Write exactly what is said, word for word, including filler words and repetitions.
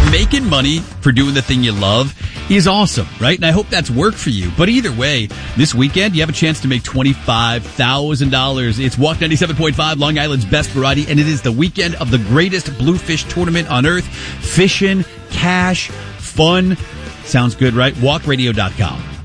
making money for doing the thing you love is awesome, right? And I hope that's worked for you. But either way, this weekend, you have a chance to make twenty-five thousand dollars. It's Walk ninety-seven point five, Long Island's best variety, and it is the weekend of the greatest bluefish tournament on earth. Fishing, cash, fun. Sounds good, right? walk radio dot com.